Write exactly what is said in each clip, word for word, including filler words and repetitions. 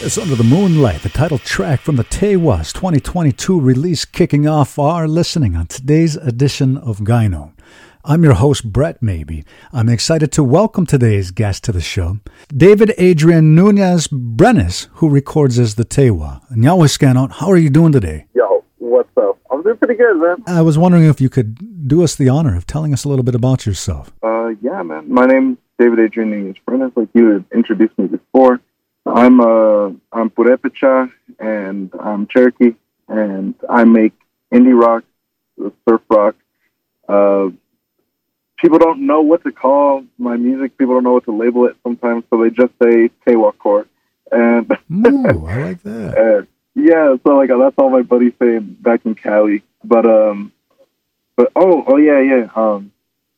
It's Under the Moonlight, the title track from the Tewas twenty twenty-two release, kicking off our listening on today's edition of Gyno. I'm your host, Brett Maybe. I'm excited to welcome today's guest to the show, David Adrian Nunez Brenes, who records as the Tewa. Nyawaskanot, how are you doing today? Yo, what's up? I'm doing pretty good, man. I was wondering if you could do us the honor of telling us a little bit about yourself. Uh, yeah, man. My name's David Adrian Nunez Brenes, like you had introduced me before. I'm uh I'm Purepecha and I'm Cherokee, and I make indie rock, surf rock. Uh, people don't know what to call my music. People don't know what to label it sometimes, so they just say Tewa core. And Ooh, I like that. uh, yeah, so like that's all my buddies say back in Cali. But um, but oh oh yeah yeah um.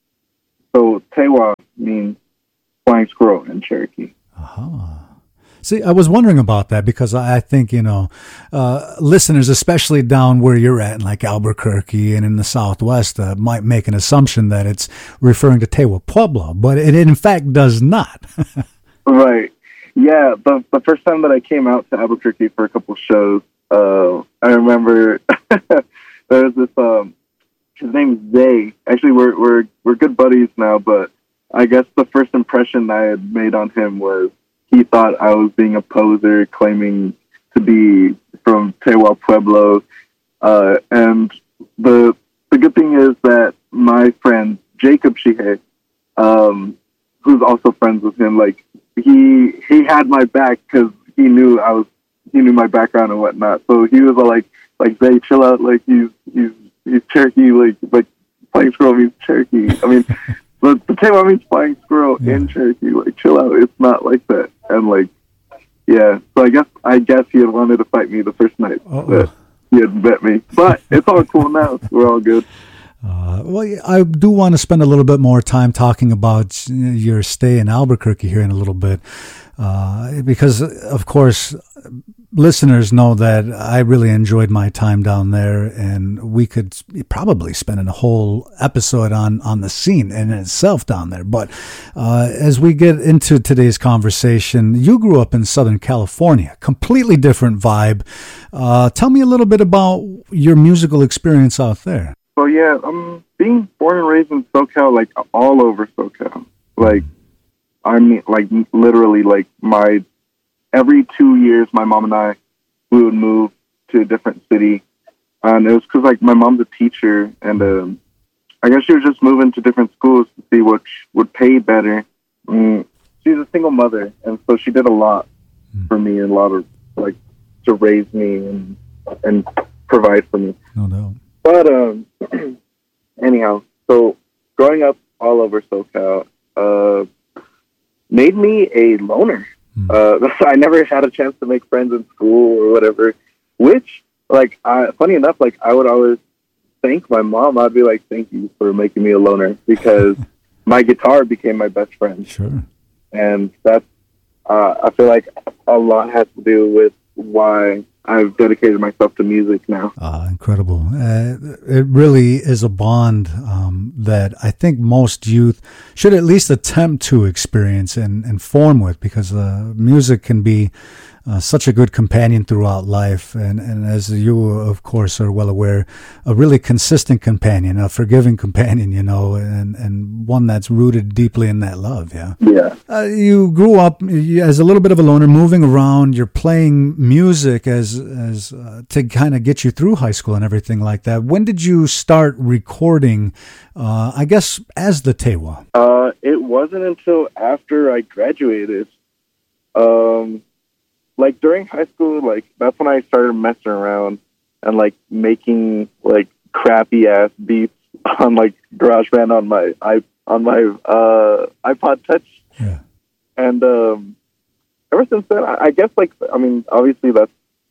So Tewa means flying squirrel in Cherokee. Uh-huh. See, I was wondering about that because I think, you know, uh, listeners, especially down where you're at, in like Albuquerque and in the Southwest, uh, might make an assumption that it's referring to Tewa Pueblo, but it in fact does not. Right. Yeah, the the first time that I came out to Albuquerque for a couple shows, uh, I remember there was this, um, his name's Zay. Actually, we're, we're, we're good buddies now, but I guess the first impression I had made on him was he thought I was being a poser, claiming to be from Tewa Pueblo. Uh, and the the good thing is that my friend, Jacob Shihei, um, who's also friends with him, like, he he had my back because he knew I was, he knew my background and whatnot. So he was all like, like, Zay, chill out, like, he's, he's, he's Cherokee, like, like, Flying Squirrel means Cherokee. I mean, the, the Tewa means flying squirrel yeah. in Cherokee. Like, chill out. It's not like that. And like, yeah. So I guess I guess he had wanted to fight me the first night Uh-oh. that he had met me. But it's all cool now. We're all good. Uh, well, I do want to spend a little bit more time talking about your stay in Albuquerque here in a little bit, uh, because of course, listeners know that I really enjoyed my time down there, and we could probably spend a whole episode on, on the scene in itself down there. But uh, as we get into today's conversation, you grew up in Southern California, completely different vibe. Uh, tell me a little bit about your musical experience out there. So yeah, I'm being born and raised in SoCal, like all over SoCal. Like, I mean, like literally, like my every two years, my mom and I, we would move to a different city. And it was because, like, my mom's a teacher, and um, I guess she was just moving to different schools to see which would pay better. Mm, she's a single mother, and so she did a lot for me, and a lot of, like, to raise me and and provide for me. No doubt. But, um, anyhow, so growing up all over SoCal uh, made me a loner. Uh, I never had a chance to make friends in school or whatever, which, like, I, funny enough, like, I would always thank my mom. I'd be like, thank you for making me a loner, because my guitar became my best friend. Sure. And that's, uh, I feel like a lot has to do with why I've dedicated myself to music now. Uh, incredible. Uh, it really is a bond um, that I think most youth should at least attempt to experience and, and form with, because uh, music can be uh, such a good companion throughout life. And, and as you, of course, are well aware, a really consistent companion, a forgiving companion, you know, and, and one that's rooted deeply in that love. Yeah. Yeah. Uh, you grew up as a little bit of a loner, moving around. You're playing music as as uh, to kind of get you through high school and everything like that. When did you start recording, uh, I guess, as the Tewa? Uh, it wasn't until after I graduated. Um, like, during high school, like, that's when I started messing around and, like, making, like, crappy-ass beats on, like, GarageBand on my, I, on my uh, iPod Touch. Yeah. And um, ever since then, I, I guess, like, I mean, obviously that's,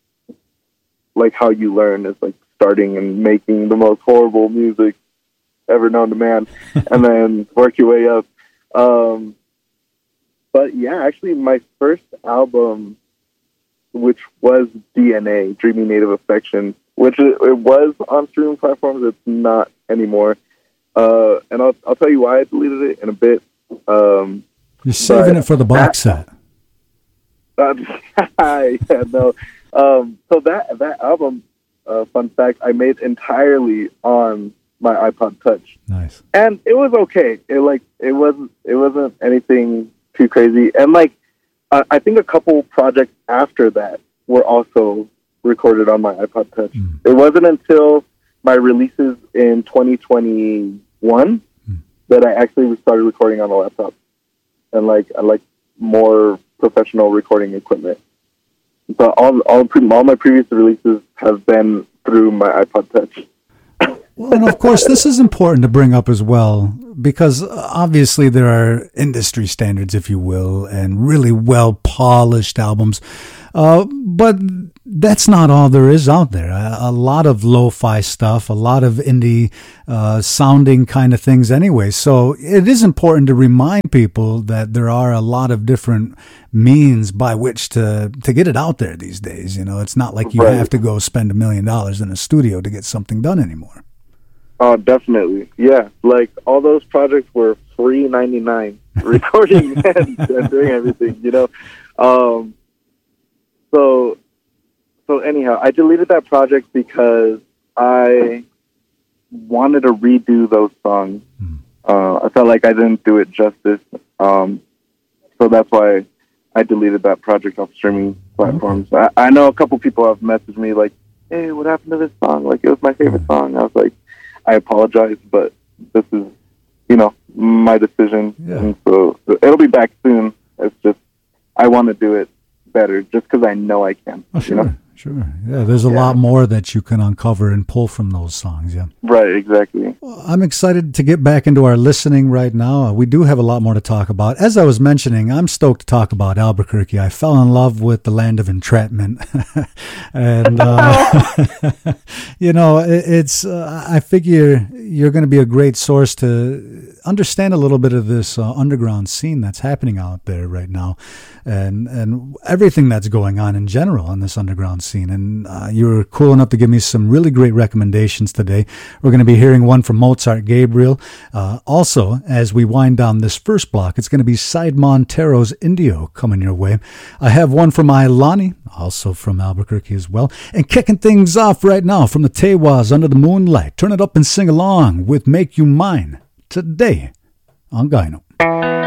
like, how you learn, is, like, starting and making the most horrible music ever known to man, and then work your way up. Um, but, yeah, actually, my first album, which was D N A, Dreamy Native Affection, which it, it was on streaming platforms, it's not anymore. Uh, and I'll, I'll tell you why I deleted it in a bit. Um, You're saving it for the box set. Uh, yeah, no. Um, so that that album, uh, fun fact, I made entirely on my iPod Touch. Nice. And it was okay. It like it wasn't it wasn't anything too crazy. And like uh, I think a couple projects after that were also recorded on my iPod Touch. Mm. It wasn't until my releases in twenty twenty-one mm. that I actually started recording on a laptop and like I like more professional recording equipment. But all all all my previous releases have been through my iPod Touch. Well, and of course, this is important to bring up as well, because obviously there are industry standards, if you will, and really well-polished albums. Uh, but that's not all there is out there. A, a lot of lo-fi stuff, a lot of indie uh, sounding kind of things anyway. So it is important to remind people that there are a lot of different means by which to, to get it out there these days. You know, it's not like you right. have to go spend a million dollars in a studio to get something done anymore. Oh, definitely. Yeah. Like all those projects were free ninety-nine recording and, and doing everything, you know? Um, so, so anyhow, I deleted that project because I wanted to redo those songs. Mm. Uh, I felt like I didn't do it justice. Um, so that's why I deleted that project off streaming platforms. Okay. I, I know a couple people have messaged me like, hey, what happened to this song? Like, it was my favorite song. I was like, I apologize, but this is, you know, my decision. Yeah. And so it'll be back soon. It's just, I want to do it better just because I know I can. Oh, sure, you know? Sure. Yeah, there's a yeah. lot more that you can uncover and pull from those songs, yeah. Right, exactly. Well, I'm excited to get back into our listening right now. Uh, we do have a lot more to talk about. As I was mentioning, I'm stoked to talk about Albuquerque. I fell in love with the land of entrapment. and, uh, you know, it, it's, uh, I figure you're going to be a great source to understand a little bit of this uh, underground scene that's happening out there right now, and and everything that's going on in general in this underground scene. And uh, you were cool enough to give me some really great recommendations today. We're going to be hearing one from Mozart Gabriel. Uh, also, as we wind down this first block, it's going to be Side Montero's Indio coming your way. I have one from Ailani, also from Albuquerque as well. And kicking things off right now from the Tewas Under the Moonlight. Turn it up and sing along with Make You Mine today on Gyno.